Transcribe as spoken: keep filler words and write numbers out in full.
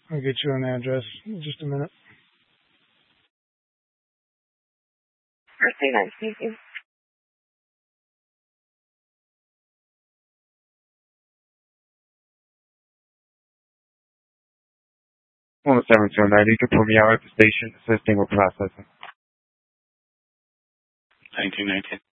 I'll get you an address in just a minute. Very nice. Thank you. one seven two nine, you can put me out at the station assisting with processing. nineteen nineteen.